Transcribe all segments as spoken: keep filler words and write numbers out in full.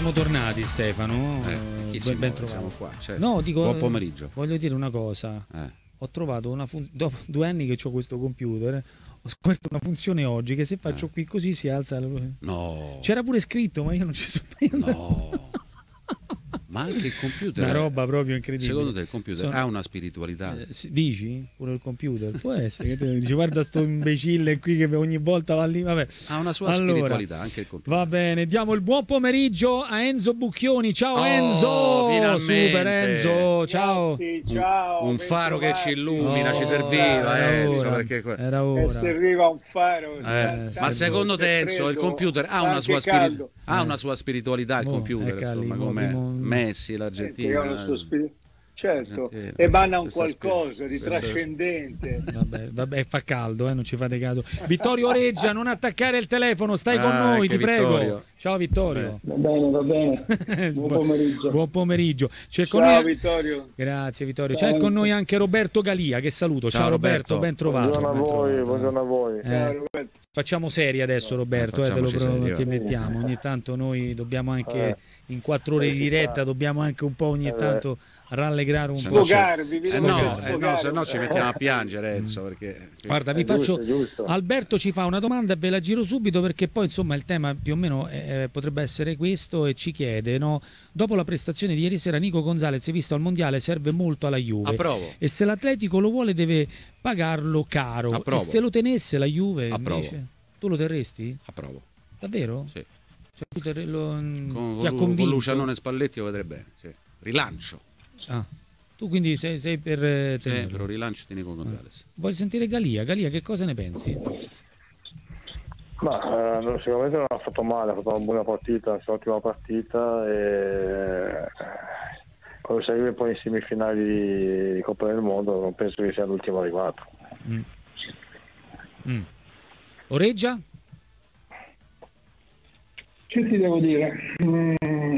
Siamo tornati, Stefano. Eh, ben, ben trovato. Siamo qua. Certo. No, dico, buon pomeriggio. Voglio dire una cosa. Eh. Ho trovato una fun- dopo due anni che ho questo computer, ho scoperto una funzione oggi che se faccio Eh. qui così si alza. No. C'era pure scritto, ma io non ci sono mai andato. No. Ma anche il computer. Una roba proprio incredibile. Secondo te il computer Sono... ha una spiritualità? Eh, dici? Pure il computer? Può essere che te dici guarda sto imbecille qui che ogni volta va lì. Vabbè. Ha una sua allora, spiritualità anche il computer. Va bene, diamo il buon pomeriggio a Enzo Bucchioni. Ciao oh, Enzo! Finalmente. Super Enzo, ciao! Grazie, ciao! Un, un faro che ci illumina, oh, ci serviva era Enzo. ora, Perché... era ora. E serviva un faro. Eh, Eh, ma sì, secondo te Enzo il computer ha una sua, spiri... ha Eh. una sua spiritualità il Mo, computer ecco, insomma, mo, come mo, Messi, l'Argentina? Certo, Argentina, emana un questa qualcosa di questa- trascendente. Vabbè, vabbè, fa caldo, eh, non ci fate caso. Vittorio Reggia, non attaccare il telefono, stai con Ah, noi, che ti prego. Vittorio. Ciao Vittorio. Va bene, va bene. Buon pomeriggio. Buon pomeriggio. C'è con Ciao noi... Vittorio. Grazie Vittorio. C'è con noi anche Roberto Galia, che saluto. Ciao, Ciao, Roberto, Roberto. ben trovato. Buongiorno a ben voi, trovato. buongiorno a voi. Eh, Ciao, Roberto. Facciamo seri adesso Roberto, Eh, eh, te lo facciamoci pro- seri, ti va. mettiamo. Ogni tanto noi dobbiamo anche Eh. in quattro ore di diretta, dobbiamo anche un po' ogni Eh, tanto rallegrare un Se po'. no ci- Sfogarvi, vi Eh devo no, sfogare. eh no, se no ci mettiamo a piangere Enzo perché Guarda, vi È giusto, faccio è giusto. Alberto ci fa una domanda e ve la giro subito perché poi insomma il tema più o meno eh, potrebbe essere questo e ci chiede, no? Dopo la prestazione di ieri sera Nico Gonzalez visto al mondiale serve molto alla Juve approvo. e se l'Atletico lo vuole deve pagarlo caro Approvo. e se lo tenesse la Juve Approvo. invece tu lo terresti? Approvo. Davvero? Sì. Cioè, tu te- lo, Con, ti ha con, convinto? con Lucianone Spalletti lo vedrebbe bene. Sì. Rilancio. Ah. Tu quindi sei, sei per eh, Sì, tenerlo. però rilancio di Nico Gonzalez. Vuoi sentire Galia? Galia, che cosa ne pensi? Ma eh, sicuramente non ha fatto male, ha fatto una buona partita, una ottima partita e eh, quando si arriva poi in semifinali di, di Coppa del Mondo non penso che sia l'ultimo arrivato. Mm. Mm. Oreggia? Che ti devo dire? Mm,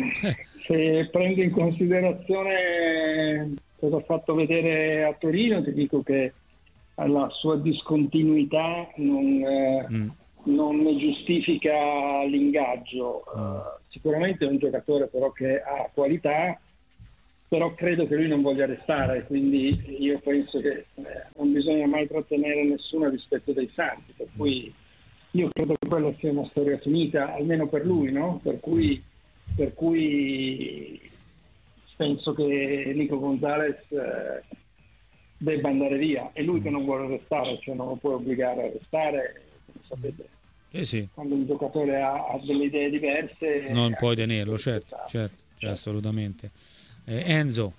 se prendo in considerazione cosa ha fatto vedere a Torino, ti dico che la sua discontinuità non, eh, Mm. non ne giustifica l'ingaggio. Eh, sicuramente è un giocatore però che ha qualità, però credo che lui non voglia restare, quindi io penso che eh, non bisogna mai trattenere nessuno a rispetto dei santi, per cui io credo che quella sia una storia finita, almeno per lui, no? Per cui, per cui penso che Nico Gonzalez eh, debba andare via. È lui che non vuole restare, cioè non lo puoi obbligare a restare, come sapete. Eh sì, Quando un giocatore ha, ha delle idee diverse... non eh, puoi tenerlo, certo, certo. certo, certo, assolutamente. Eh, Enzo,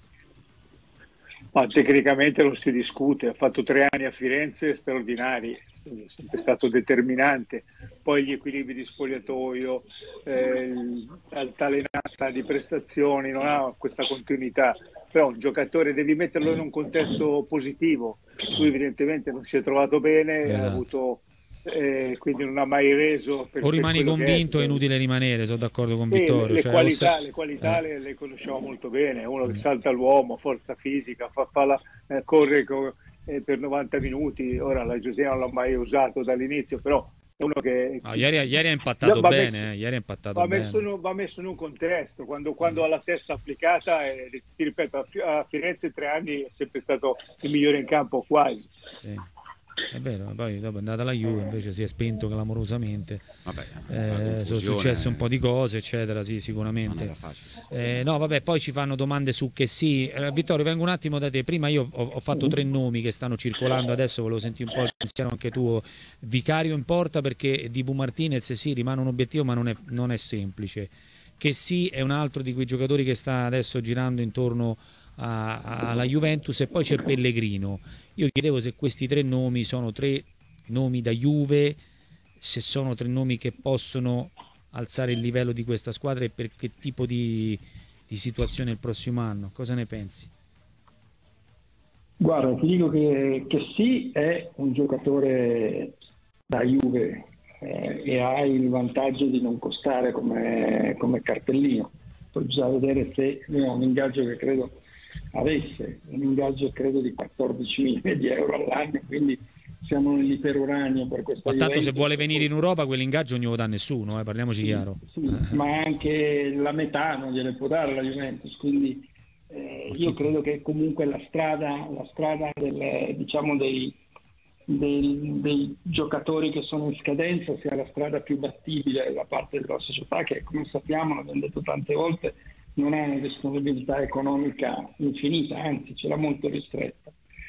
Ma tecnicamente non si discute, ha fatto tre anni a Firenze straordinari, è sempre stato determinante, poi gli equilibri di spogliatoio, eh, l'altalenanza di prestazioni, non ha questa continuità, però un giocatore devi metterlo in un contesto positivo, lui evidentemente non si è trovato bene, Esatto. ha avuto, eh, quindi non ha mai reso. Per, o rimani per quello che convinto, è è inutile rimanere, sono d'accordo con Sì, Vittorio. le, cioè, qualità, o se- le qualità eh. le, le conosciamo molto bene, uno che salta l'uomo, forza fisica, fa, fa la, eh, corre co- eh, per novanta minuti, ora l'Argentina non l'ha mai usato dall'inizio, però è uno che... No, ieri, ieri ha impattato va bene, messo- eh, ieri ha impattato Va bene. messo, in, un- va messo in un contesto, quando, quando ha la testa applicata, eh, ti ripeto, a, Fi- a Firenze tre anni è sempre stato il migliore in campo, quasi. Sì. È vero, poi dopo è andata alla Juve, invece si è spento clamorosamente. Vabbè, Eh, sono successe un po' di cose, eccetera, sì, Non sicuramente. era facile. Eh, no, vabbè, poi ci fanno domande su che sì. Eh, Vittorio, vengo un attimo da te. Prima io ho, ho fatto tre nomi che stanno circolando, adesso volevo sentire un po' il pensiero anche tuo. Vicario in porta perché Dibu Martinez sì, rimane un obiettivo, ma non è, non è semplice. Che sì, è un altro di quei giocatori che sta adesso girando intorno a- a- alla Juventus, e poi c'è Pellegrino. Io chiedevo se questi tre nomi sono tre nomi da Juve, se sono tre nomi che possono alzare il livello di questa squadra e per che tipo di, di situazione il prossimo anno. Cosa ne pensi? Guarda, ti dico che, che sì, è un giocatore da Juve eh, e ha il vantaggio di non costare come, come cartellino. Poi bisogna vedere se lui ha un ingaggio che credo avesse, un ingaggio credo di quattordici milioni di euro all'anno, quindi se siamo nell'iperuranio per questa Ma tanto se Juventus. vuole venire in Europa quell'ingaggio non glielo dà nessuno, eh, parliamoci Sì, chiaro. sì, ma anche la metà non gliele può dare la Juventus, quindi eh, io credo che comunque la strada, la strada del, diciamo dei, dei, dei giocatori che sono in scadenza sia la strada più battibile da parte della società, che come sappiamo, l'abbiamo detto tante volte, non ha una disponibilità economica infinita, anzi ce l'ha molto ristretta.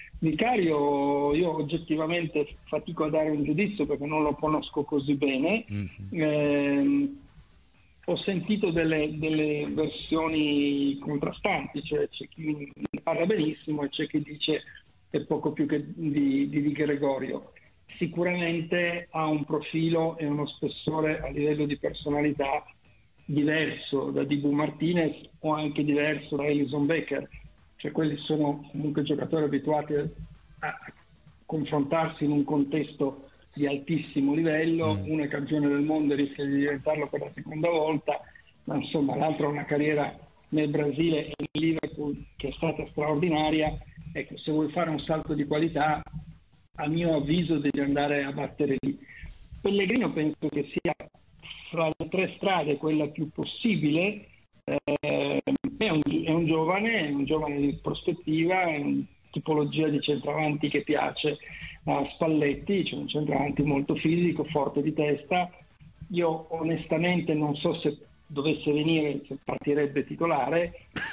Vicario, io oggettivamente fatico a dare un giudizio perché non lo conosco così bene. Mm-hmm. Eh, ho sentito delle, delle versioni contrastanti, cioè c'è chi ne parla benissimo e c'è chi dice è poco più che di, di Di Gregorio. Sicuramente ha un profilo e uno spessore a livello di personalità diverso da Dibu Martinez o anche diverso da Alisson Becker, cioè quelli sono comunque giocatori abituati a confrontarsi in un contesto di altissimo livello, mm. una campione del mondo rischia di diventarlo per la seconda volta, ma insomma l'altro ha una carriera nel Brasile e in Liverpool che è stata straordinaria. Ecco, se vuoi fare un salto di qualità, a mio avviso devi andare a battere lì. Pellegrino penso che sia fra le tre strade quella più possibile. Eh, è, un, è un giovane, è un giovane di prospettiva, è una tipologia di centravanti che piace a Spalletti, cioè un centravanti molto fisico, forte di testa. Io onestamente non so se dovesse venire, se partirebbe titolare,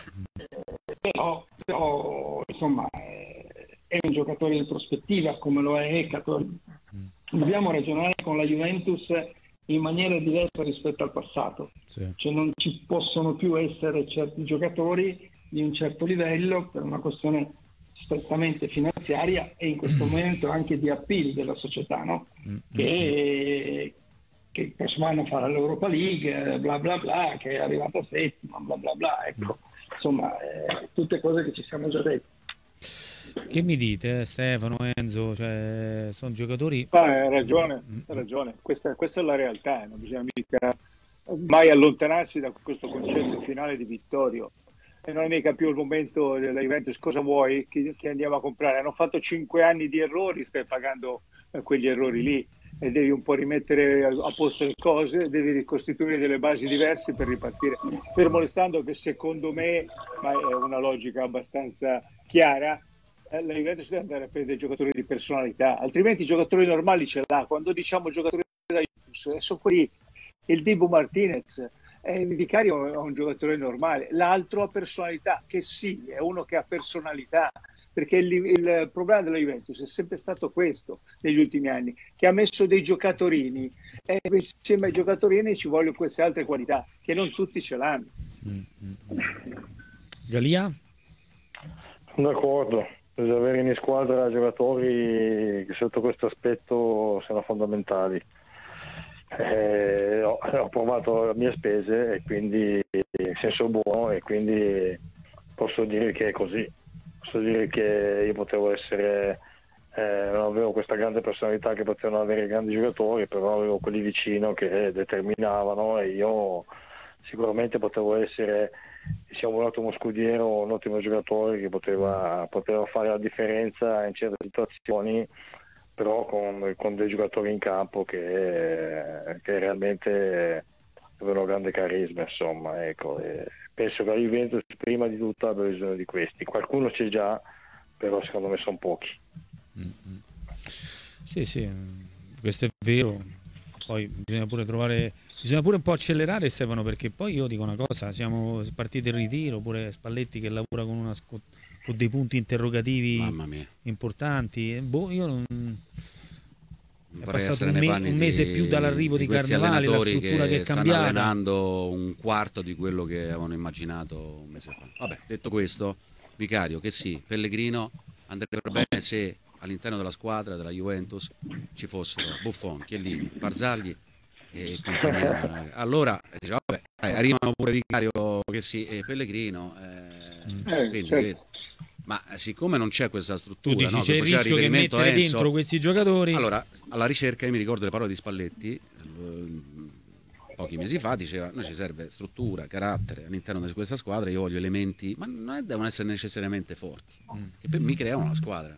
eh, però, però insomma è, è un giocatore di prospettiva come lo è Ekator. Dobbiamo ragionare con la Juventus in maniera diversa rispetto al passato, sì. Cioè non ci possono più essere certi giocatori di un certo livello per una questione strettamente finanziaria e in questo momento anche di appeal della società, no? Mm-hmm. che, che il prossimo anno farà l'Europa League, bla bla bla, che è arrivata settima, bla bla bla, ecco, insomma eh, tutte cose che ci siamo già detti. Che mi dite, Stefano, Enzo? Cioè, sono giocatori... Ah, hai ragione, hai ragione. Questa, questa è la realtà, non bisogna mica mai allontanarsi da questo concetto finale di Vittorio. E non è mica più il momento della Juventus, cosa vuoi che, che andiamo a comprare? Hanno fatto cinque anni di errori, stai pagando eh, quegli errori lì e devi un po' rimettere a, a posto le cose, devi ricostituire delle basi diverse per ripartire. Fermo restando che secondo me, ma è una logica abbastanza chiara, la Juventus deve andare a prendere giocatori di personalità, altrimenti i giocatori normali ce l'ha. Quando diciamo giocatori della Juventus, sono quelli, il Dibu Martinez, eh, il Vicario è un giocatore normale, l'altro ha personalità, che sì, è uno che ha personalità, perché il, il problema della Juventus è sempre stato questo negli ultimi anni, che ha messo dei giocatorini e insieme ai giocatorini ci vogliono queste altre qualità, che non tutti ce l'hanno. Galia? Sono d'accordo. Bisogna avere in squadra giocatori che sotto questo aspetto siano fondamentali. Eh, ho, ho provato a mie spese e quindi in senso buono, e quindi posso dire che è così. Posso dire che io potevo essere, eh, non avevo questa grande personalità che potevano avere i grandi giocatori, però avevo quelli vicino che determinavano e io sicuramente potevo essere, sia un ottimo scudiero, un ottimo giocatore che poteva, poteva fare la differenza in certe situazioni, però con, con dei giocatori in campo che, che realmente avevano grande carisma, insomma, ecco. E penso che la Juventus prima di tutto abbia bisogno di questi. Qualcuno c'è già, però secondo me sono pochi. Mm-hmm. Sì, sì, questo è vero. Poi bisogna pure trovare... Bisogna pure un po' accelerare, Stefano, perché poi io dico una cosa, siamo partiti in ritiro, pure Spalletti che lavora con, una, con dei punti interrogativi importanti. Boh, io non... È passato un, me, un mese di, più dall'arrivo di, di Carnevale, la struttura che, che è cambiata. Stanno allenando un quarto di quello che avevano immaginato un mese fa. Vabbè, detto questo, Vicario, che sì, Pellegrino andrebbe bene se all'interno della squadra della Juventus ci fossero Buffon, Chiellini, Barzagli e compagnia. Allora diciamo, vabbè, arrivano pure Vicario che sì e Pellegrino eh, eh, quindi, certo. Ma siccome non c'è questa struttura, tu dici, no, c'è il rischio che mettere Enzo, dentro questi giocatori. Allora alla ricerca io mi ricordo le parole di Spalletti eh, pochi mesi fa, diceva noi ci serve struttura, carattere all'interno di questa squadra, io voglio elementi, ma non devono essere necessariamente forti, mm. che per, mi creano una squadra.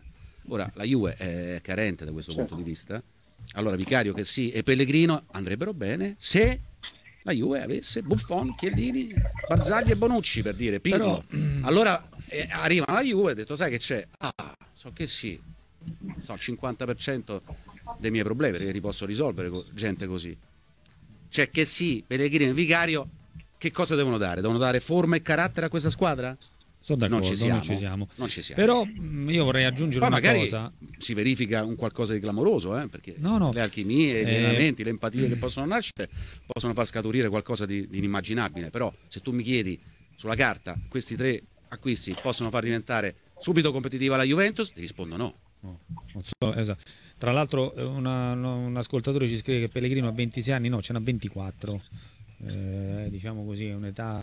Ora la Juve è carente da questo Certo. punto di vista, allora Vicario che sì e Pellegrino andrebbero bene se la Juve avesse Buffon, Chiellini, Barzagli e Bonucci, per dire Pirlo. Allora eh, arriva la Juve e ha detto sai che c'è? Ah, so che sì, so il cinquanta per cento dei miei problemi li posso risolvere con gente così. C'è che sì, Pellegrino e Vicario che cosa devono dare? Devono dare forma e carattere a questa squadra? Sono d'accordo, Non ci siamo. non ci siamo. Non ci siamo. Però mh, io vorrei aggiungere Poi una magari cosa. si verifica un qualcosa di clamoroso, eh, perché No, no. le alchimie, gli Eh, allenamenti, le empatie che possono nascere possono far scaturire qualcosa di, di inimmaginabile. Però se tu mi chiedi sulla carta questi tre acquisti possono far diventare subito competitiva la Juventus, ti rispondo no. No, non so, esatto. Tra l'altro una- no, un ascoltatore ci scrive che Pellegrino ha ventisei anni, no, ce n'ha ventiquattro. Eh, diciamo così, è un'età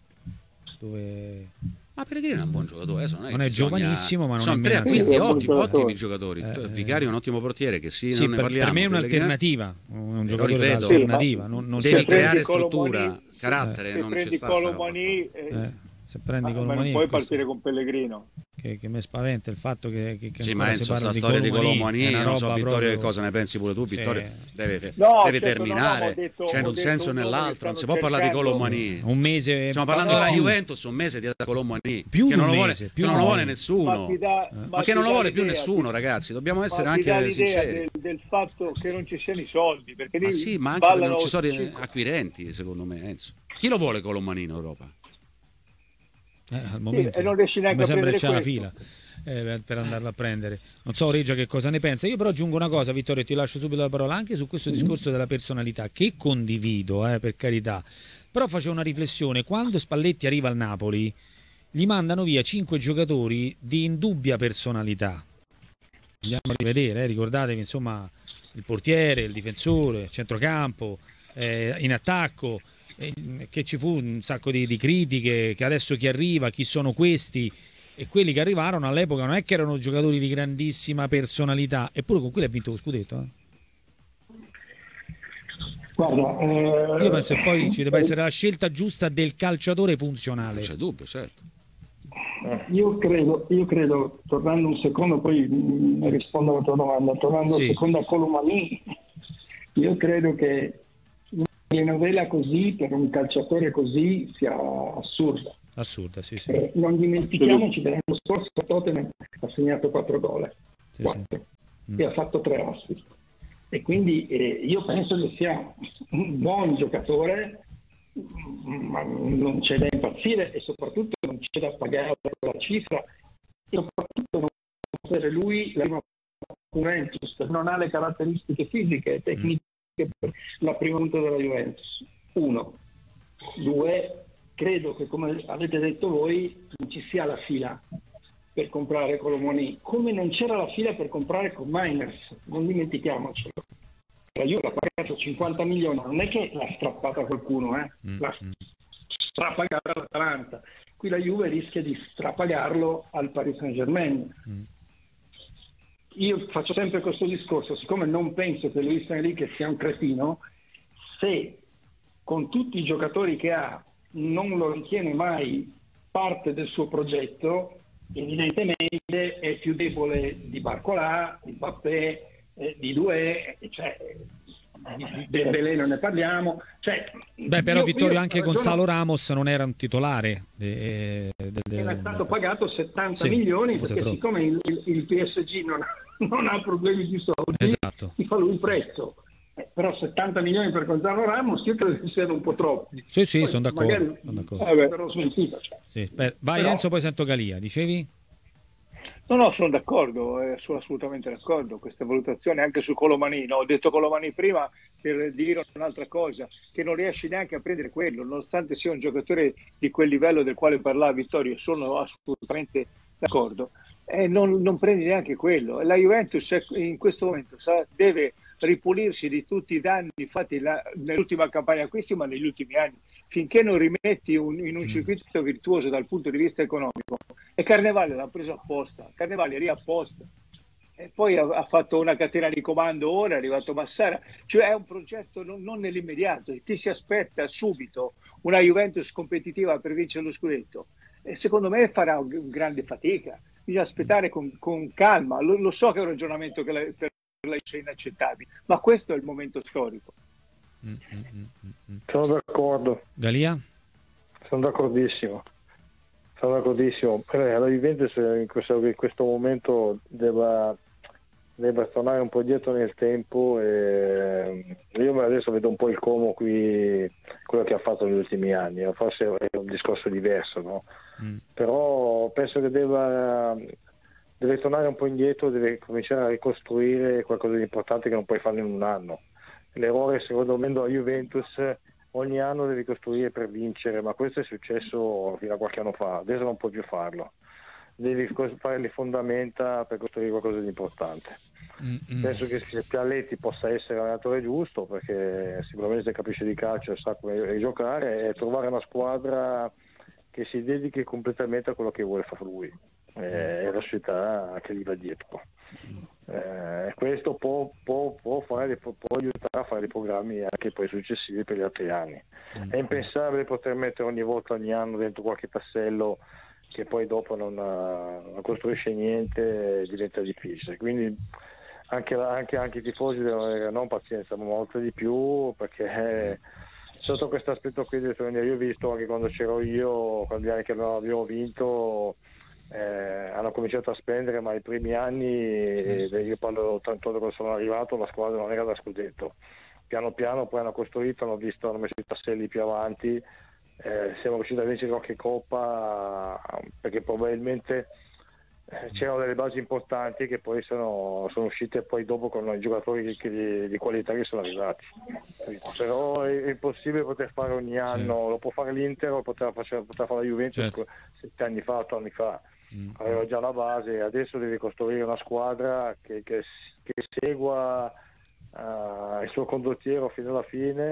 dove Ma Pellegrino è un buon giocatore, adesso non è, Non è che bisogna- giovanissimo, ma non sono è tre meno acquisti anziano. ottimi, Sì, è un buon ottimi giocatore. giocatori. Eh, Vicario è un ottimo portiere che sì, sì, non ne per, parliamo. per me è Pellegrino- un'alternativa, un lo giocatore ripeto, d'alternativa. Non, non devi Se prendi creare Colomani- struttura, se- carattere, se non ci prendi sta sta roba Colomani, qua. eh, eh, se prendi ma Colomani, non puoi questo- partire con Pellegrino. che, che mi spaventa il fatto che, che, che Sì, ancora ma si Enzo, parla sta storia di Colomani, è una non so roba Vittorio che proprio- cosa ne pensi pure tu, Sì. Vittorio deve, No, deve certo, no, no, ma terminare, ho detto- c'è in ho un detto senso o un nome che nell'altro, non si stanno può parlare di cercando. Colomani. un mese Stiamo parlando Ma no. della Juventus, un mese dietro Colomani, Più che di non un lo mese, vuole, più che non di lo un vuole mese. nessuno. Ma, ti dà- Ma che non ti lo dà vuole più l'idea, nessuno, ti- ragazzi, dobbiamo essere ma ti dà anche l'idea sinceri. del, del fatto che non ci siano i soldi, perché lì Ma sì, ma anche perché ballano non ci sono cinque- acquirenti, secondo me, Enzo. Chi lo vuole Colomani in Europa? Eh, al momento e non riesci neanche mi a sembra che prendere c'è la questo. fila eh, per- per andarla a prendere. Non so Regia che cosa ne pensa. Io però aggiungo una cosa, Vittorio, e ti lascio subito la parola anche su questo discorso della personalità, che condivido, eh, per carità. Però facevo una riflessione: quando Spalletti arriva al Napoli, gli mandano via cinque giocatori di indubbia personalità. Andiamo a rivedere, eh, ricordatevi, insomma, il portiere, il difensore, il centrocampo, eh, in attacco, eh, che ci fu un sacco di, di critiche, che adesso chi arriva, chi sono questi, e quelli che arrivarono all'epoca non è che erano giocatori di grandissima personalità, eppure con quelli ha vinto lo scudetto. Eh. Guarda, eh, Io penso che poi ci debba essere la scelta giusta del calciatore Non funzionale. c'è dubbio, certo. Io credo, io credo, tornando un secondo, poi mh, rispondo alla tua domanda, tornando Sì. un secondo a Colomani, io credo che una novella così per un calciatore così sia assurda. Assurda, sì, sì. Eh, non dimentichiamoci che l'anno scorso Tottenham ha segnato quattro gol, Sì, quattro, Mm. e ha fatto tre assist. E quindi eh, io penso che sia un buon giocatore, ma non c'è da impazzire e soprattutto non c'è da pagare la cifra, e soprattutto non può essere lui la prima Juventus, non ha le caratteristiche fisiche e tecniche per la prima punta della Juventus. Uno. Due, credo che, come avete detto voi, non ci sia la fila per comprare Colomani, come non c'era la fila per comprare con Miners, non dimentichiamocelo. La Juve l'ha pagato cinquanta milioni, non è che l'ha strappata qualcuno, eh? Mm, l'ha mm. strapagata all'Atalanta. Qui la Juve rischia di strapagarlo al Paris Saint-Germain. Mm. Io faccio sempre questo discorso, siccome non penso che Luis Enrique sia un cretino, se con tutti i giocatori che ha non lo ritiene mai parte del suo progetto, evidentemente è più debole di Barcolà, di Mbappé, eh, di Doué, cioè, di Dembélé non ne parliamo. Cioè, Beh, però io- Vittorio io anche ragiono- Gonzalo Ramos non era un titolare. eh, del- del- era stato pagato settanta Sì, milioni forse perché troppo. siccome il, il- il P S G non ha, non ha problemi di soldi, Esatto. ti fa lui il prezzo. Eh, però settanta milioni per Gonzalo Ramos io credo che siano un po' troppi. Sì, sì, Poi sono d'accordo, magari sono d'accordo. Vabbè. verrò smentito, cioè. Sì. Beh, vai Però- Enzo, poi sento Galia. Dicevi? No, no, sono d'accordo, eh, sono assolutamente d'accordo. Questa valutazione anche su Colomani, no? Ho detto Colomani prima per dire un'altra cosa, che non riesci neanche a prendere quello, nonostante sia un giocatore di quel livello del quale parlava Vittorio, sono assolutamente d'accordo. E non, non prendi neanche quello. La Juventus è- in questo momento sa- deve ripulirsi di tutti i danni fatti la- nell'ultima campagna acquisti, ma negli ultimi anni. Finché non rimetti un- in un circuito virtuoso dal punto di vista economico, e Carnevale l'ha preso apposta, Carnevale lì apposta, e poi ha, ha fatto una catena di comando, ora è arrivato Massara, cioè è un progetto non, non nell'immediato. Chi si aspetta subito una Juventus competitiva per vincere lo scudetto, e secondo me farà un, un grande fatica, bisogna aspettare con, con calma. Lo, lo so che è un ragionamento che la, per la è inaccettabile, ma questo è il momento storico. Mm, mm, mm, mm. Sono d'accordo. Galia? Sono d'accordissimo. Sono d'accordissimo. Eh, la Juventus in questo, in questo momento debba, debba tornare un po' dietro nel tempo, e io adesso vedo un po' il Como qui, quello che ha fatto negli ultimi anni, forse è un discorso diverso, no? Mm. Però penso che debba, deve tornare un po' indietro, deve cominciare a ricostruire qualcosa di importante che non puoi fare in un anno. L'errore secondo me della Juventus, ogni anno devi costruire per vincere, ma questo è successo fino a qualche anno fa, adesso non puoi più farlo. Devi fare le fondamenta per costruire qualcosa di importante. Mm-hmm. Penso che Spalletti possa essere l'allenatore giusto, perché sicuramente capisce di calcio e sa come giocare, e trovare una squadra che si dedichi completamente a quello che vuole fare lui, e la società che gli va dietro. Eh, questo può, può, può, fare, può aiutare a fare dei programmi anche poi successivi per gli altri anni. È impensabile poter mettere ogni volta, ogni anno dentro qualche tassello che poi dopo non, non costruisce niente, e diventa difficile. Quindi anche, anche, anche i tifosi devono avere non pazienza, ma molto di più, perché eh, sotto questo aspetto qui io ho visto anche quando c'ero io, quando gli anni che abbiamo vinto, Eh, hanno cominciato a spendere, ma i primi anni, eh, io parlo tanto quando sono arrivato, la squadra non era da scudetto. Piano piano poi hanno costruito, hanno visto, hanno messo i tasselli più avanti, eh, siamo riusciti a vincere qualche coppa, perché probabilmente eh, c'erano delle basi importanti che poi sono, sono uscite poi dopo con i giocatori che, di, di qualità che sono arrivati. Però è impossibile poter fare ogni anno, sì. Lo può fare l'Inter, lo poteva, facere, poteva fare la Juventus, certo. Sette anni fa, otto anni fa. Mm. Aveva già la base, adesso devi costruire una squadra che, che, che segua uh, il suo condottiero fino alla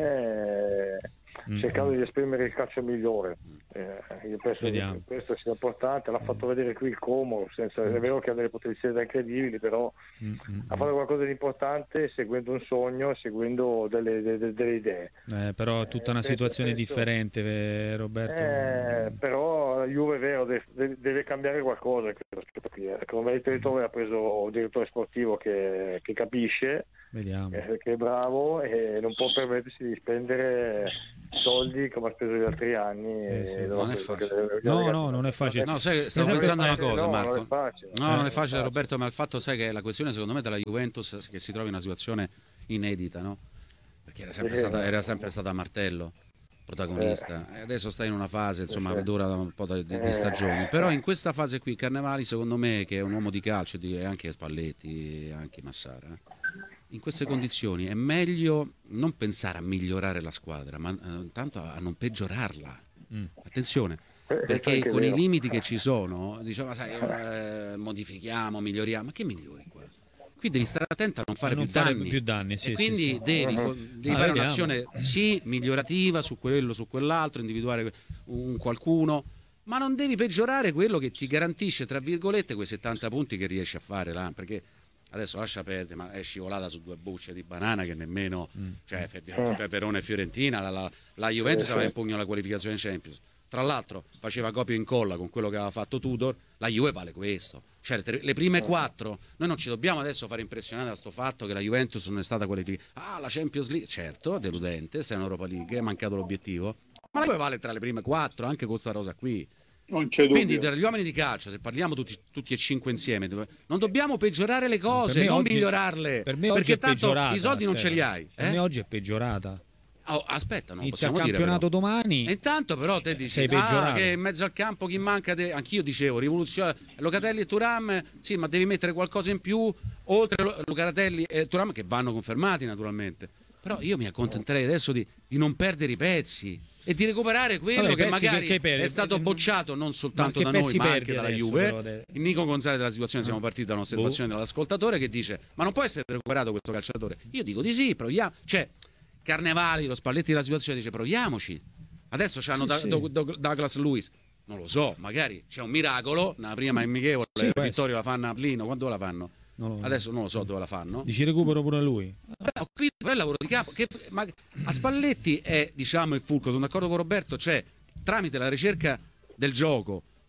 fine, eh, mm. cercando di esprimere il calcio migliore. Eh, io penso Vediamo. che questo sia importante. L'ha fatto vedere qui il Como, senza, mm. è vero che ha delle potenzialità incredibili, però mm. ha fatto qualcosa di importante seguendo un sogno, seguendo delle, delle, delle idee. Eh, però è tutta una eh, situazione penso, differente, Roberto. Eh, però la Juve è vero, deve, deve cambiare qualcosa in questo aspetto qui. Come il direttore ha preso un direttore sportivo che, che capisce, eh, che è bravo, e non può permettersi di spendere soldi come ha speso gli altri anni. Eh, sì. Non è facile. No, no, non è facile. No, sai, stavo pensando a una cosa, no, Marco. Non è facile. No, eh, non è facile, Roberto, ma il fatto, sai, che la questione secondo me della Juventus che si trova in una situazione inedita, no? Perché era sempre, sì, stata, era sempre stata a martello protagonista, eh. Adesso sta in una fase, insomma, che dura un po' di, di stagioni, però in questa fase qui Carnevali, secondo me, che è un uomo di calcio, e anche Spalletti, e anche Massara, in queste condizioni è meglio non pensare a migliorare la squadra, ma eh, tanto a, a non peggiorarla. Mm. Attenzione, perché con i limiti che ci sono, diciamo, sai, eh, modifichiamo, miglioriamo, ma che migliori qua? Qui devi stare attento a non fare, non più, fare danni. più danni. Sì, e quindi sì, sì. devi, uh-huh. devi ah, fare vediamo. un'azione sì migliorativa su quello, su quell'altro, individuare un qualcuno, ma non devi peggiorare quello che ti garantisce, tra virgolette, quei settanta punti che riesci a fare là, perché adesso lascia perdere, ma è scivolata su due bucce di banana che nemmeno, mm. cioè per Verona e Fiorentina, la, la, la Juventus aveva in pugno la qualificazione Champions. Tra l'altro faceva copia e incolla con quello che aveva fatto Tudor, la Juve vale questo. Cioè le prime quattro, noi non ci dobbiamo adesso fare impressionare da sto fatto che la Juventus non è stata qualificata. Ah, la Champions League, certo, deludente, se è in Europa League, è mancato l'obiettivo, ma la Juve vale tra le prime quattro, anche con sta rosa qui. Non c'è dubbio. Quindi tra gli uomini di calcio, se parliamo tutti, tutti e cinque insieme, non dobbiamo peggiorare le cose, non oggi, migliorarle, per me perché tanto i soldi non ce li hai. Per eh? me oggi è peggiorata. Oh, aspetta, non inizia il possiamo campionato dire, domani. E intanto però te dici sei peggiorato. Ah, che in mezzo al campo chi manca te... Anch'io dicevo rivoluzione Locatelli e Thuram, sì, ma devi mettere qualcosa in più oltre Locatelli e Thuram, che vanno confermati naturalmente. Però io mi accontenterei adesso di, di non perdere i pezzi e di recuperare quello Vabbè, che magari per... è stato bocciato non soltanto ma da noi ma anche dalla adesso, Juve. però, Il Nico Gonzalez della situazione, siamo partiti da un'osservazione boh. dell'ascoltatore che dice ma non può essere recuperato questo calciatore. Io dico di sì, proviamo, cioè Carnevali, lo Spalletti della situazione dice proviamoci. Adesso c'hanno sì, da, sì. Douglas Lewis, non lo so, magari c'è un miracolo, nella prima amichevole sì, Vittorio la fanno a Plino, quando la fanno? Non lo Adesso non lo so dove la fanno. Dici recupero pure lui. Beh, qui è il lavoro di capo. Che, ma a Spalletti è, diciamo, il fulcro, sono d'accordo con Roberto, cioè tramite la ricerca del gioco,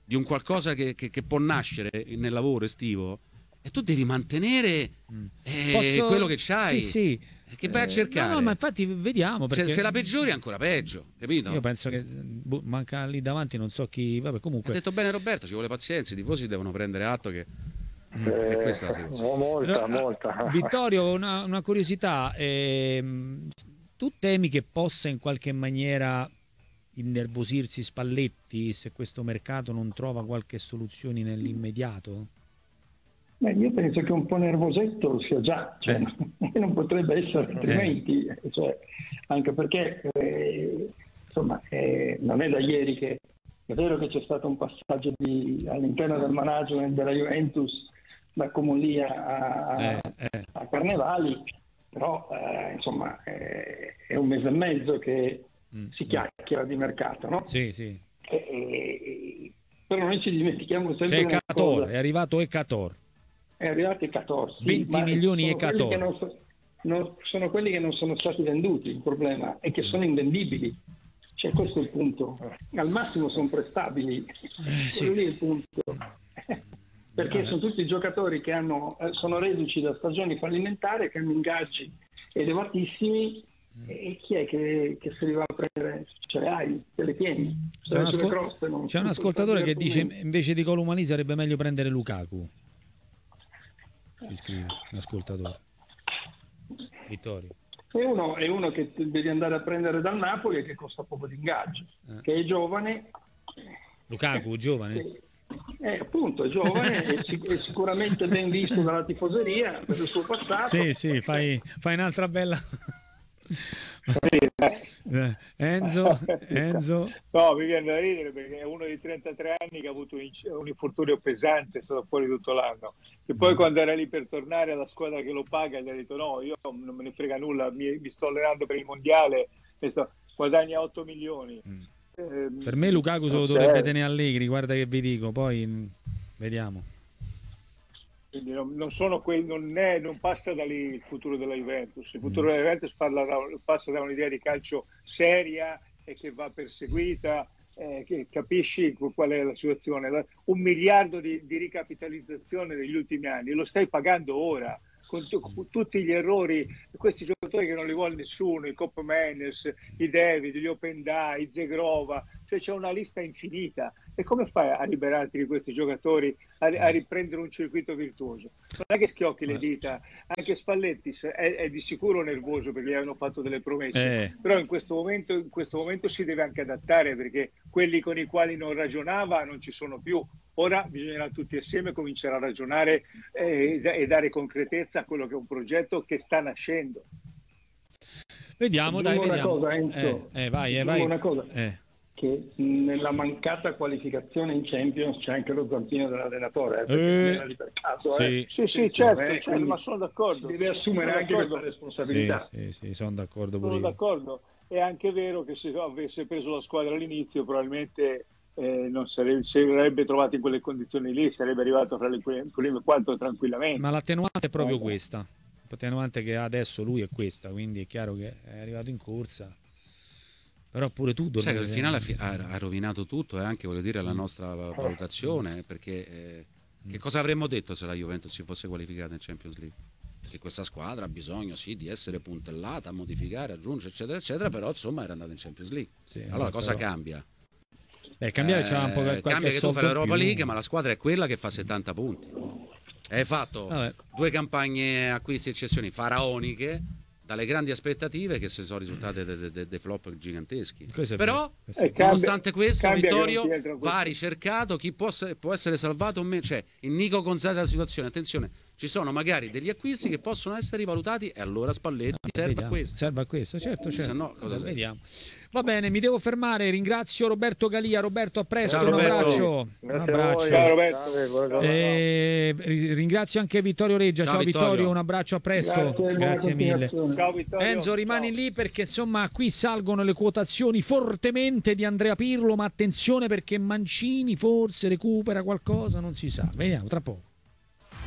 di un qualcosa che, che, che può nascere nel lavoro estivo, e tu devi mantenere eh, Posso... quello che c'hai. Sì, sì. Che vai a cercare? No, no, ma infatti vediamo. Perché... Se, se la peggiori è ancora peggio, capito? Io penso che boh, manca lì davanti, non so chi. Vabbè, comunque. Ha detto bene Roberto, ci vuole pazienza, i tifosi devono prendere atto che Eh, è questa la situazione. molta, No, molta. Vittorio, una, una curiosità. ehm, tu temi che possa in qualche maniera innervosirsi Spalletti se questo mercato non trova qualche soluzione nell'immediato? Beh, io penso che un po' nervosetto lo sia già, cioè, Eh. non potrebbe essere altrimenti, cioè, anche perché eh, insomma, eh, non è da ieri che è vero che c'è stato un passaggio di, all'interno del management della Juventus da Comulia a, Eh, eh. a Carnevali, però eh, insomma eh, è un mese e mezzo che Mm. si chiacchiera di mercato, no? Sì, sì. E, e, però noi ci dimentichiamo sempre C'è una Ecator, cosa. è arrivato Ecator. È arrivato Ecator, sì, venti ma milioni sono quelli Ecator. che non so- non- sono quelli che non sono stati venduti, il problema è che sono invendibili, cioè questo è il punto. Al massimo sono prestabili, sì. quello lì è il punto. Perché sono tutti giocatori che hanno, eh, sono reduci da stagioni fallimentari, che hanno ingaggi elevatissimi, e chi è che, che se li va a prendere? Ce le hai, te le tieni. C'è un, Sulle ascol- croste non- c'è un non ascoltatore puoi che dice argomenti. invece di Colomani sarebbe meglio prendere Lukaku. Ci scrive un ascoltatore. Vittorio. E uno è uno che devi andare a prendere dal Napoli e che costa poco di ingaggio, Eh. che è giovane. Lukaku, giovane. Eh, eh, appunto, è giovane, è, sic- è sicuramente ben visto dalla tifoseria per il suo passato. Sì, sì, fai, fai un'altra bella. Eh, Enzo, Enzo. No, mi viene da ridere perché è uno di trentatré anni che ha avuto un inc- un infortunio pesante, è stato fuori tutto l'anno. E poi quando era lì per tornare alla squadra che lo paga, gli ha detto no, io non me ne frega nulla, mi, mi sto allenando per il mondiale, e sto, guadagna otto milioni. Ehm, Per me Lukaku se lo non dovrebbe serve. tenere Allegri, guarda che vi dico, poi mh, vediamo. Quindi non, non sono quei, non, è, non passa da lì il futuro della Juventus. Il futuro della Juventus parla da- passa da un'idea di calcio seria e che va perseguita, eh, che capisci qual è la situazione. Un miliardo di, di ricapitalizzazione negli ultimi anni, lo stai pagando ora. Con, tu- con tutti gli errori, questi giocatori che non li vuole nessuno, i Cop Manners, i David, gli Openda, i Zegrova, cioè c'è una lista infinita. E come fai a liberarti di questi giocatori, a, a riprendere un circuito virtuoso? Non è che schiocchi le dita, anche Spalletti è, è di sicuro nervoso perché gli hanno fatto delle promesse, Eh. però in questo, momento, in questo momento si deve anche adattare perché quelli con i quali non ragionava non ci sono più. Ora bisognerà tutti assieme cominciare a ragionare eh, e dare concretezza a quello che è un progetto che sta nascendo. Vediamo, dai, Aggiungo una vediamo. cosa, Enzo. Eh, eh, vai, eh, Aggiungo vai. una cosa. Eh. Che nella mancata qualificazione in Champions c'è anche lo zampino dell'allenatore, eh, perché Eh, non era lì per caso, eh. Sì, Sì, sì, certo, Eh, certo, quindi ma sono d'accordo. deve assumere Sono anche d'accordo. questa sì, responsabilità. sì, sì, sono d'accordo pure Sono io. d'accordo. È anche vero che se avesse preso la squadra all'inizio probabilmente eh, non sarebbe, si sarebbe trovato in quelle condizioni lì, sarebbe arrivato fra le prime prime quattro tranquillamente. Ma l'attenuante è proprio Eh, questa. L'attenuante che ha adesso lui è questa, quindi è chiaro che è arrivato in corsa. Però pure tu Sai che dormi- il finale ha, fi- ha- ha rovinato tutto e anche voglio dire la nostra valutazione, perché eh, che cosa avremmo detto se la Juventus si fosse qualificata in Champions League? Che questa squadra ha bisogno sì di essere puntellata, modificare, aggiungere eccetera eccetera, però insomma era andata in Champions League. Sì, Allora cosa però- cambia? Eh, cambiare c'ha un po' Eh, qualche cambia che tu soldo fai in l'Europa più. League, ma la squadra è quella che fa settanta punti. E hai fatto Vabbè. due campagne acquisti e cessioni faraoniche dalle grandi aspettative che si sono risultate dei de, de, de flop giganteschi. Questo è Però vero, questo è Eh, cambia- nonostante questo, cambia che Vittorio non ti entra in questo. va ricercato chi può essere, può essere salvato o meno. Cioè, il Nico Gonzalez della situazione, attenzione, ci sono magari degli acquisti che possono essere rivalutati e allora Spalletti Ah, serve vediamo. a questo. Serve a questo, certo, Se certo. no, cosa serve? Vediamo. Va bene, mi devo fermare. Ringrazio Roberto Galia. Roberto, a presto. Ciao, un Roberto. abbraccio. Un Grazie a voi. abbraccio. Ciao, Roberto. Salve, buona giornata. Eh, ri- ringrazio anche Vittorio Reggia. Ciao, Ciao, Vittorio. Vittorio. Un abbraccio, a presto. Grazie, buona Grazie mille. continuazione. Ciao Vittorio. Enzo, rimani Ciao. lì perché insomma qui salgono le quotazioni fortemente di Andrea Pirlo, ma attenzione perché Mancini forse recupera qualcosa, non si sa. Vediamo tra poco.